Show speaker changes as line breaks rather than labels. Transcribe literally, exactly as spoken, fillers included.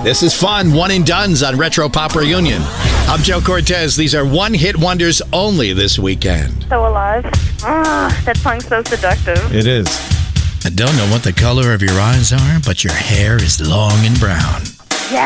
This is fun. One and dones on Retro Pop Reunion. I'm Joe Cortez. These are one-hit wonders only this weekend.
So Alive. Ah, that song's so seductive.
It is. I don't know what the color of your eyes are, but your hair is long and brown.